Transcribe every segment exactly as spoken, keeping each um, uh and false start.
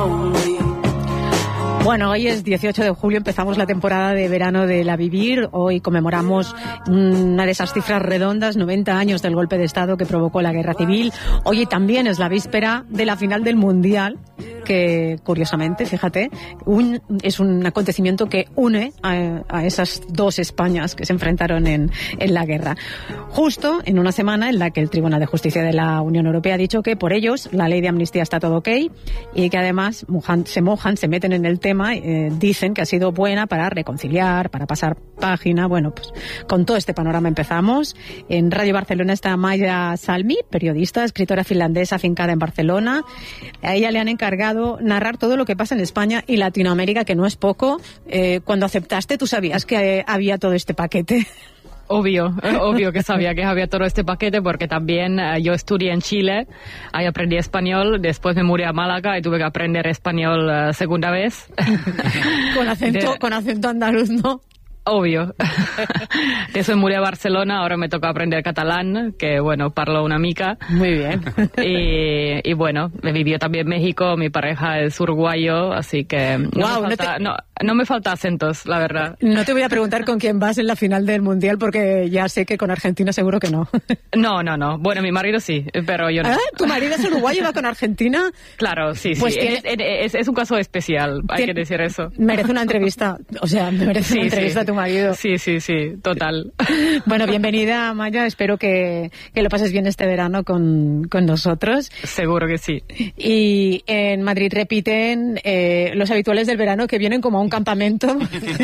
Bueno, hoy es dieciocho de julio, empezamos la temporada de verano de La Vivir. Hoy conmemoramos una de esas cifras redondas, noventa años del golpe de Estado que provocó la guerra civil. Hoy también es la víspera de la final del Mundial, que curiosamente, fíjate, un, es un acontecimiento que une a, a esas dos Españas que se enfrentaron en, en la guerra. Justo en una semana en la que el Tribunal de Justicia de la Unión Europea ha dicho que por ellos la ley de amnistía está todo ok y que además mojan, se mojan, se meten en el tema. Eh, dicen que ha sido buena para reconciliar, para pasar página. Bueno, pues con todo este panorama empezamos. En Radio Barcelona está Maya Salmi, periodista, escritora finlandesa afincada en Barcelona. A ella le han encargado narrar todo lo que pasa en España y Latinoamérica, que no es poco. Eh, cuando aceptaste, ¿tú sabías que eh, había todo este paquete? Obvio, obvio que sabía que había todo este paquete porque también uh, yo estudié en Chile, ahí aprendí español, después me mudé a Málaga y tuve que aprender español uh, segunda vez. Con acento, de... con acento andaluz, ¿no? Obvio. Después mudé a Barcelona, ahora me toca aprender catalán, que bueno, parlo una mica. Muy bien. Y, y bueno, me vivió también en México, mi pareja es uruguayo, así que no, wow, me falta, no, te... no, no me falta acentos, la verdad. No te voy a preguntar con quién vas en la final del Mundial, porque ya sé que con Argentina seguro que no. No, no, no. Bueno, mi marido sí, pero yo no. ¿Ah? ¿Tu marido es uruguayo y va con Argentina? Claro, sí, pues sí. Tiene... Es, es, es un caso especial, hay que decir eso. Merece una entrevista, o sea, merece sí, una entrevista sí. a tu marido. Sí, sí, sí, total. Bueno, bienvenida, Maya. Espero que, que lo pases bien este verano con, con nosotros. Seguro que sí. Y en Madrid repiten eh, los habituales del verano que vienen como a un campamento.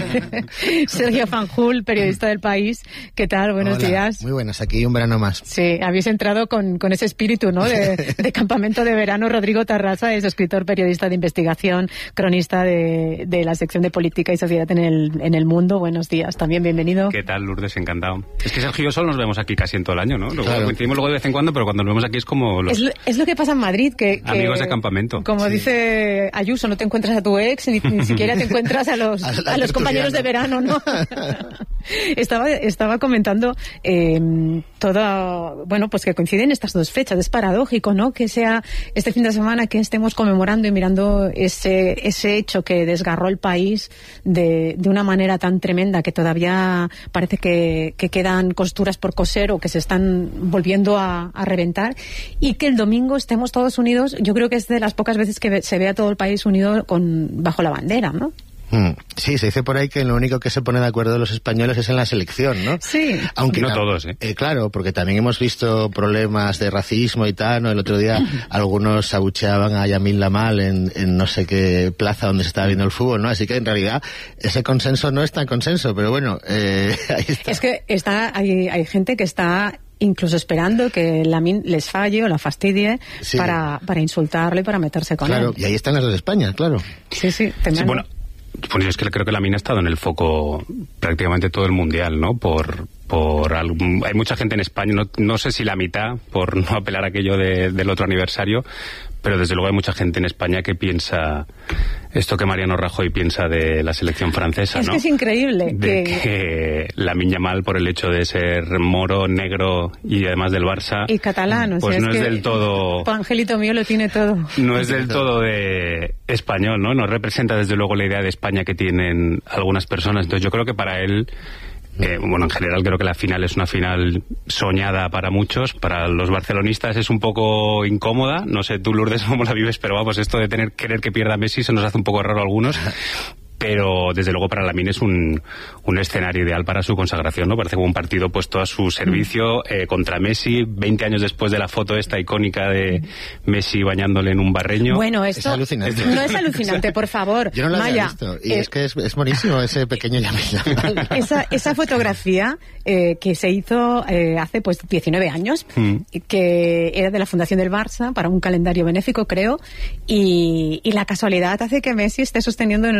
Sergio Fanjul, periodista del País. ¿Qué tal? Buenos Hola, días. Muy buenas, aquí un verano más. Sí, habéis entrado con, con ese espíritu, ¿no? De, de campamento de verano. Rodrigo Tarrasa es escritor, periodista de investigación, cronista de, de la sección de política y sociedad en el, en el Mundo. Buenos días. También bienvenido. ¿Qué tal, Lourdes? Encantado. Es que Sergio y yo solo nos vemos aquí casi en todo el año, ¿no? Luego claro. Coincidimos luego de vez en cuando, pero cuando nos vemos aquí es como los... Es lo, es lo que pasa en Madrid, que... que amigos de campamento. Como sí. dice Ayuso, no te encuentras a tu ex, ni, ni siquiera te encuentras a los, a, a los compañeros de verano, ¿no? estaba, estaba comentando eh, todo, bueno, pues que coinciden estas dos fechas. Es paradójico, ¿no? Que sea este fin de semana que estemos conmemorando y mirando ese, ese hecho que desgarró el país de, de una manera tan tremenda que todavía parece que, que quedan costuras por coser o que se están volviendo a, a reventar, y que el domingo estemos todos unidos. Yo creo que es de las pocas veces que se ve a todo el país unido con, bajo la bandera, ¿no? Mm, sí, se dice por ahí que lo único que se pone de acuerdo los españoles es en la selección, ¿no? Sí. Aunque no todos, ¿eh? ¿eh? Claro, porque también hemos visto problemas de racismo y tal, ¿no? El otro día algunos abucheaban a Yamil Lamal en, en no sé qué plaza donde se estaba viendo el fútbol, ¿no? Así que en realidad ese consenso no es tan consenso, pero bueno, eh, ahí está. Es que está, hay, hay gente que está incluso esperando que Lamine les falle o la fastidie sí. para, para insultarlo y para meterse con claro, él. Claro, y ahí están las dos Españas, claro. Sí, sí, sí bueno, pues es que creo que Lamine ha estado en el foco prácticamente todo el Mundial, ¿no? Por... por algún, hay mucha gente en España, no, no sé si la mitad, por no apelar a aquello de, del otro aniversario, pero desde luego hay mucha gente en España que piensa esto que Mariano Rajoy piensa de la selección francesa, es ¿no? Es que es increíble. De que, que Lamine Yamal, por el hecho de ser moro, negro y además del Barça... Y catalán, o pues sea, no es, es que del todo... Angelito mío lo tiene todo. No es del todo de español, ¿no? No representa desde luego la idea de España que tienen algunas personas. Entonces yo creo que para él... Eh, bueno, en general creo que la final es una final soñada para muchos. Para los barcelonistas es un poco incómoda. No sé tú, Lourdes, cómo la vives, pero vamos, esto de tener querer que pierda Messi se nos hace un poco raro a algunos. Pero desde luego para Lamine es un, un escenario ideal para su consagración, ¿no? Parece como un partido puesto a su servicio eh, contra Messi, veinte años después de la foto esta icónica de Messi bañándole en un barreño. Bueno, esto es alucinante. No es alucinante, por favor. Yo no lo Maya, había visto, y eh, es que es, es buenísimo ese pequeño Lamine. esa, esa fotografía eh, que se hizo eh, hace pues diecinueve años, mm. que era de la Fundación del Barça para un calendario benéfico, creo, y, y la casualidad hace que Messi esté sosteniendo en una bañera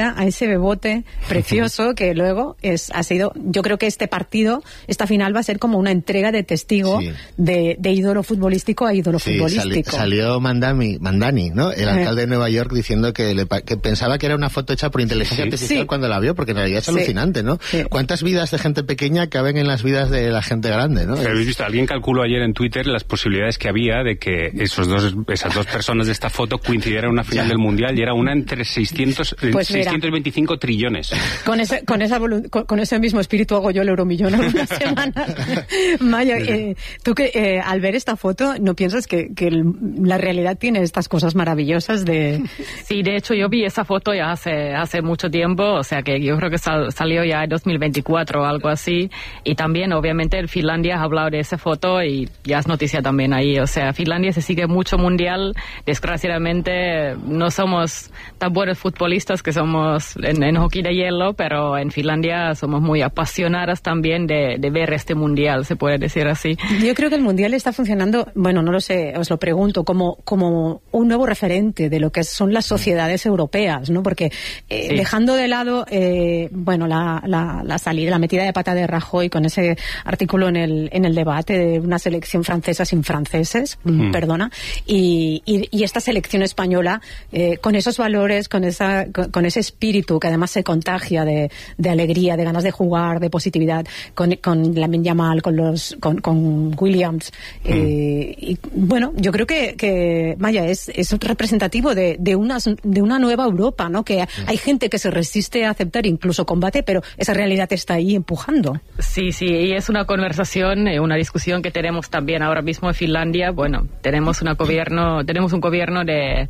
enhorabuena a ese bebote precioso que luego es, ha sido, yo creo que este partido, esta final va a ser como una entrega de testigo sí. de, de ídolo futbolístico a ídolo sí, futbolístico. Sali, salió Mandani, Mandani, ¿no? El alcalde de Nueva York diciendo que, le, que pensaba que era una foto hecha por inteligencia sí. artificial sí. cuando la vio, porque en realidad es sí. alucinante, ¿no? Sí. ¿Cuántas vidas de gente pequeña caben en las vidas de la gente grande, ¿no? Pero habéis visto, alguien calculó ayer en Twitter las posibilidades que había de que esos dos, esas dos personas de esta foto coincidieran en una final ya. del Mundial, y era una entre seiscientos, pues seiscientos veinticinco trillones. Con ese, con, esa con, con ese mismo espíritu hago yo el euromillón en una semana. Maya, eh, tú que eh, al ver esta foto, ¿no piensas que, que el, la realidad tiene estas cosas maravillosas de...? Sí, de hecho yo vi esa foto ya hace, hace mucho tiempo, o sea que yo creo que sal, salió ya en dos mil veinticuatro o algo así, y también obviamente en Finlandia ha hablado de esa foto y ya es noticia también ahí, o sea, Finlandia se sigue mucho mundial, desgraciadamente no somos tan buenos futbolistas que somos en, en hockey de hielo, pero en Finlandia somos muy apasionadas también de, de ver este mundial, se puede decir así. Yo creo que el mundial está funcionando, bueno, no lo sé, os lo pregunto, como, como un nuevo referente de lo que son las sociedades europeas, ¿no? Porque eh, sí. dejando de lado, eh, bueno, la, la, la salida, la metida de pata de Rajoy con ese artículo en el, en el debate de una selección francesa sin franceses, mm. perdona, y, y, y esta selección española eh, con esos valores, con esa con, con ese espíritu que además se contagia de, de alegría, de ganas de jugar, de positividad, con, con Lamine Yamal, con los con, con Williams, mm. eh, y bueno, yo creo que, que Maya es, es representativo de, de, unas, de una nueva Europa, ¿no? Que mm. hay gente que se resiste a aceptar, incluso combate, pero esa realidad está ahí empujando. Sí, sí, y es una conversación, una discusión que tenemos también ahora mismo en Finlandia. Bueno, tenemos una gobierno, tenemos un gobierno de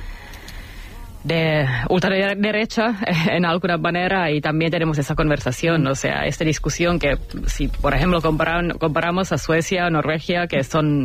de ultraderecha en alguna manera, y también tenemos esa conversación, o sea, esta discusión que si por ejemplo comparan, comparamos a Suecia o Noruega, que son